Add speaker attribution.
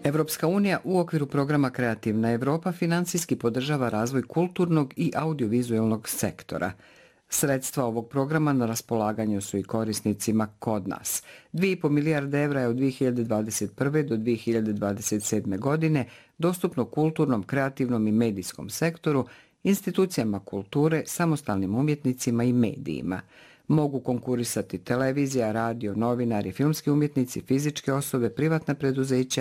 Speaker 1: Evropska unija u okviru programa Kreativna Europa financijski podržava razvoj kulturnog i audiovizualnog sektora. Sredstva ovog programa na raspolaganju su i korisnicima kod nas. 2,5 milijarde evra je od 2021. do 2027. godine dostupno kulturnom, kreativnom i medijskom sektoru, institucijama kulture, samostalnim umjetnicima i medijima. Mogu konkurisati televizija, radio, novinari, filmski umjetnici, fizičke osobe, privatna preduzeća